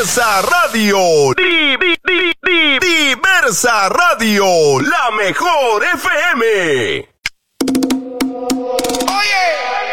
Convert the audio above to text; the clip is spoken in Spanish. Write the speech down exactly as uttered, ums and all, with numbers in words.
Diversa Radio. Di, di, di, di, Diversa Radio, la mejor F M.